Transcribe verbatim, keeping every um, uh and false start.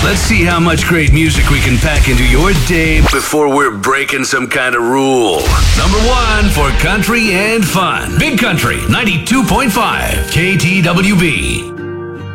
Let's see how much great music we can pack into your day before we're breaking some kind of rule. Number one for country and fun. Big Country ninety-two point five K T W B.